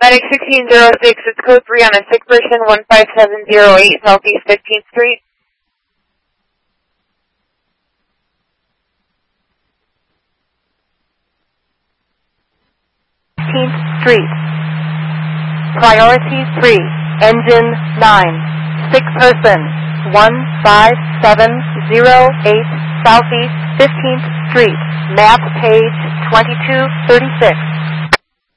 Medic 1606, it's code 3 on a sick person, 15708 Southeast 15th Street. Street. Priority 3, engine 9, sick person, 15708 Southeast 15th Street, map page 2236.